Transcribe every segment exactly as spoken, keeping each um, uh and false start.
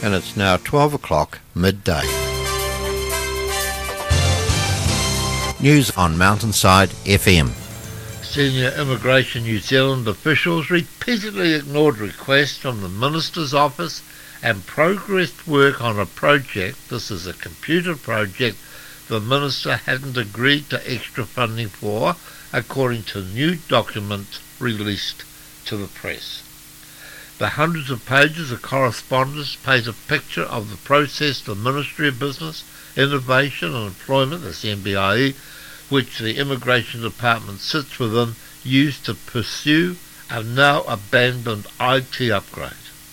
and it's now twelve o'clock midday. News on Mountainside F M. Senior Immigration New Zealand officials repeatedly ignored requests from the Minister's office and progressed work on a project. This is a computer project the Minister hadn't agreed to extra funding for, according to new documents released to the press. The hundreds of pages of correspondence paint a picture of the process the Ministry of Business, Innovation and Employment, that's M B I E, which the Immigration Department sits within, used to pursue a now abandoned I T upgrade.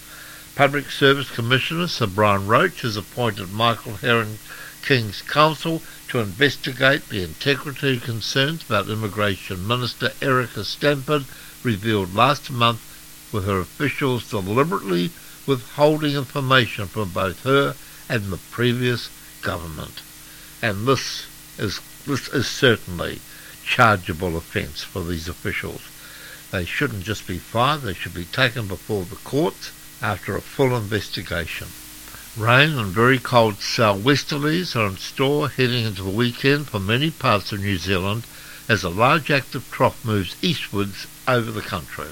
Public Service Commissioner Sir Brian Roach has appointed Michael Herron King's Counsel to investigate the integrity concerns about Immigration Minister Erica Stampin revealed last month, with her officials deliberately withholding information from both her and the previous government. And this is this is certainly chargeable offence for these officials. They shouldn't just be fired, they should be taken before the courts after a full investigation. Rain and very cold southwesterlies are in store heading into the weekend for many parts of New Zealand as a large active trough moves eastwards over the country.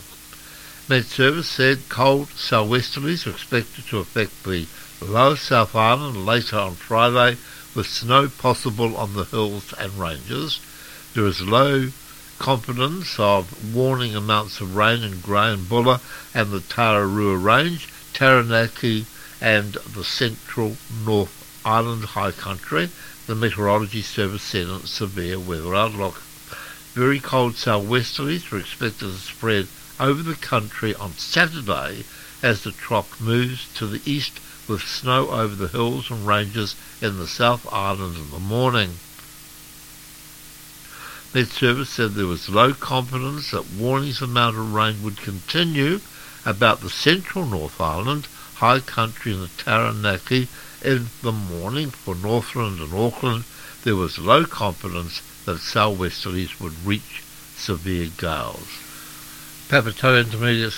Met Service said cold southwesterlies are expected to affect the lower South Island later on Friday, with snow possible on the hills and ranges. There is low confidence of warning amounts of rain in Grey and Buller and the Tararua Range, Taranaki and the central North Island high country. The Meteorology Service said in severe weather outlook. Very cold southwesterlies are expected to spread over the country on Saturday as the trough moves to the east, with snow over the hills and ranges in the South Island in the morning. Met Service said there was low confidence that warnings of mountain rain would continue about the central North Island, high country and the Taranaki in the morning. For Northland and Auckland, there was low confidence that southwesterlies would reach severe gales. Papatoa Intermediate